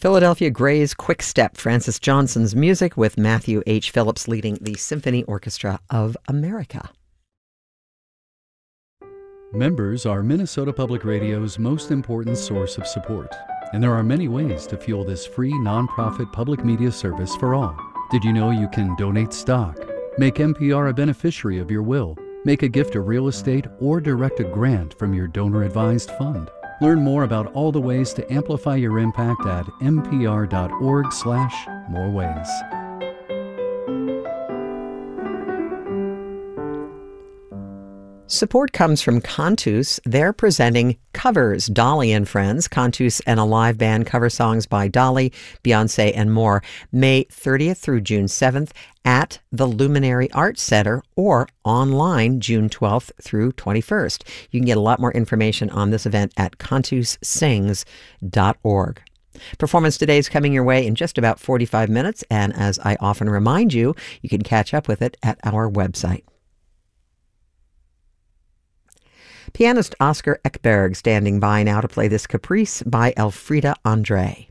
Philadelphia Gray's Quick Step, Francis Johnson's music with Matthew H. Phillips leading the Symphony Orchestra of America. Members are Minnesota Public Radio's most important source of support, and there are many ways to fuel this free nonprofit public media service for all. Did you know you can donate stock, make NPR a beneficiary of your will, make a gift of real estate, or direct a grant from your donor-advised fund? Learn more about all the ways to amplify your impact at npr.org/moreways. Support comes from Cantus. They're presenting Covers, Dolly and Friends. Cantus and a live band cover songs by Dolly, Beyonce, and more. May 30th through June 7th at the Luminary Arts Center or online June 12th through 21st. You can get a lot more information on this event at cantussings.org. Performance Today is coming your way in just about 45 minutes, and as I often remind you, you can catch up with it at our website. Pianist Oscar Ekberg standing by now to play this Caprice by Elfrida Andre.